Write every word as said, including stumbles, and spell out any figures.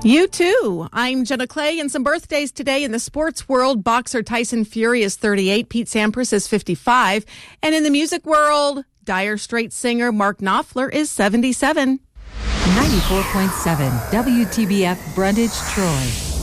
You too. I'm Jenna Clay, and some birthdays today in the sports world. Boxer Tyson Fury is thirty-eight, Pete Sampras is fifty-five, and in the music world, Dire Straits singer Mark Knopfler is seventy-seven. ninety-four point seven W T B F Brundage, Troy.